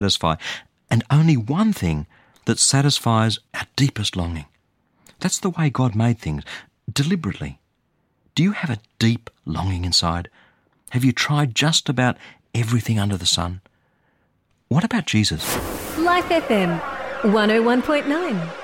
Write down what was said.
satisfy, and only one thing that satisfies our deepest longing. That's the way God made things, deliberately. Do you have a deep longing inside? Have you tried just about everything under the sun? What about Jesus? Life FM 101.9